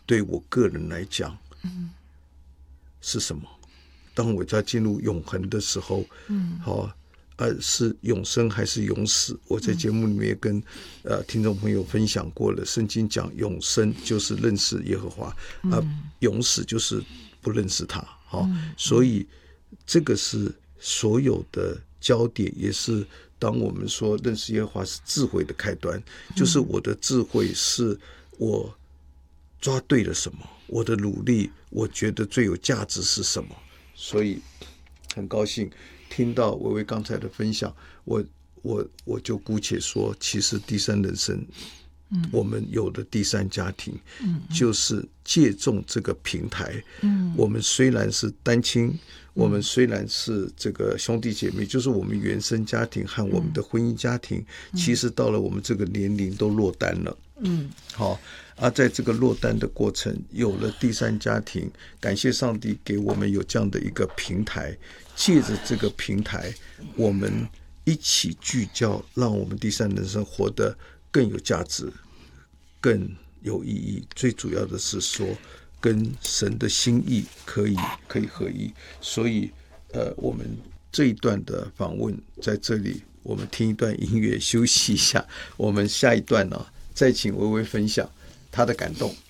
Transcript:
对我个人来讲，是什么？当我在进入永恒的时候，是永生还是永死？我在节目里面也跟听众朋友分享过了。圣经讲永生就是认识耶和华，永死就是不认识他。所以这个是所有的焦点，也是当我们说认识耶和华是智慧的开端，就是我的智慧是我抓对了什么，我的努力我觉得最有价值是什么。所以很高兴听到薇薇刚才的分享，我就姑且说，其实第三人生，我们有的第三家庭，就是借重这个平台。我们虽然是单亲，我们虽然是这个兄弟姐妹，就是我们原生家庭和我们的婚姻家庭，其实到了我们这个年龄都落单了。在这个落单的过程，有了第三家庭，感谢上帝给我们有这样的一个平台，借着这个平台，我们一起聚焦，让我们第三人生活得更有价值，更有意义。最主要的是说，跟神的心意可以合一。所以我们这一段的访问在这里，我们听一段音乐休息一下。我们下一段呢，再请薇薇分享她的感动。